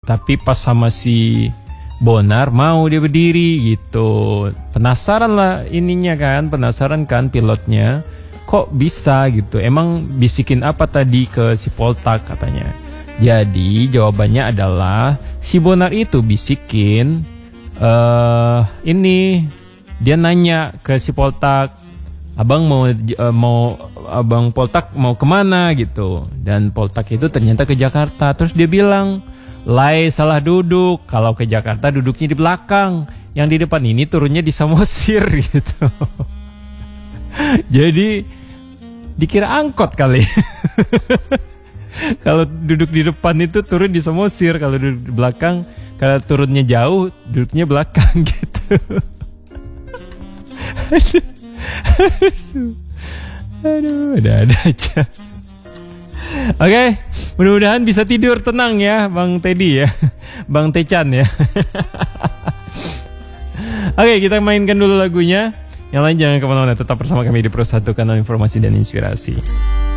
Tapi pas sama si Bonar mau dia berdiri gitu. Penasaran lah ininya kan, penasaran kan pilotnya. Kok bisa gitu? Emang bisikin apa tadi ke si Poltak katanya. Jadi jawabannya adalah si Bonar itu bisikin ini dia nanya ke si Poltak, abang abang Poltak mau kemana gitu. Dan Poltak itu ternyata ke Jakarta. Terus dia bilang, Lai salah duduk, kalau ke Jakarta duduknya di belakang, yang di depan ini turunnya di Samosir gitu. Jadi dikira angkot kali. Kalau duduk di depan itu turun di Samosir, kalau duduk di belakang, kalau turunnya jauh duduknya belakang gitu. Aduh, ada aja. Oke, mudah-mudahan bisa tidur tenang ya Bang Teddy ya, Bang Techan ya. Oke, kita mainkan dulu lagunya. Yang lain jangan kemana-mana, tetap bersama kami di Pro 1 Kanal Informasi dan Inspirasi.